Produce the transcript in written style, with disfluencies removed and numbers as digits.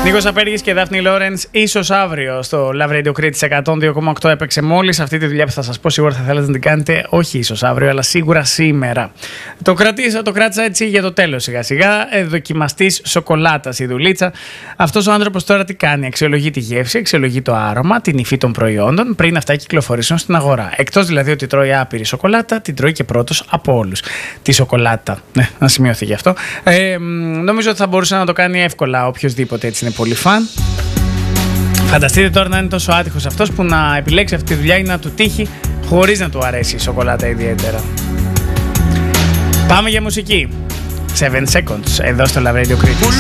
Νίκος Απέργης και Δάφνη Λόρενς, ίσως αύριο στο Love Radio Κρήτης 102,8 έπαιξε μόλις. Αυτή τη δουλειά που θα σας πω σίγουρα θα θέλετε να την κάνετε, όχι ίσως αύριο, αλλά σίγουρα σήμερα. Το κράτησα έτσι για το τέλος σιγά σιγά. Δοκιμαστής σοκολάτας η δουλίτσα. Αυτός ο άνθρωπος τώρα τι κάνει? Αξιολογεί τη γεύση, αξιολογεί το άρωμα, την υφή των προϊόντων πριν αυτά κυκλοφορήσουν στην αγορά. Εκτός δηλαδή ότι τρώει άπειρη σοκολάτα, την τρώει και πρώτος από όλους. Τη σοκολάτα. Ναι, να σημειωθεί γι' αυτό. Νομίζω ότι θα μπορούσε να το κάνει εύκολα οποιοδήποτε έτσι είναι πολύ φαν. Φανταστείτε τώρα να είναι τόσο άτυχος αυτός που να επιλέξει αυτή τη δουλειά ή να του τύχει χωρίς να του αρέσει η σοκολάτα ιδιαίτερα. Πάμε για μουσική. 7 Seconds εδώ στο Love Radio Critics.